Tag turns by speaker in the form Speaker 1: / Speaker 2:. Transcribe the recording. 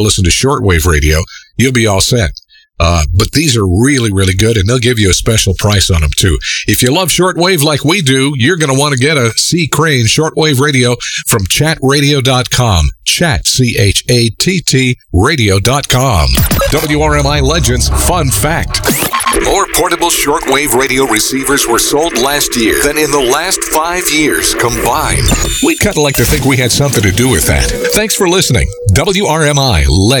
Speaker 1: listen to shortwave radio, you'll be all set. But these are really, really good, and they'll give you a special price on them, too. If you love shortwave like we do, you're going to want to get a C. Crane shortwave radio from chatradio.com. Chat, C-H-A-T-T, radio.com. WRMI Legends Fun Fact. More portable shortwave radio receivers were sold last year than in the last 5 years combined. We'd kind of like to think we had something to do with that. Thanks for listening. WRMI Legends.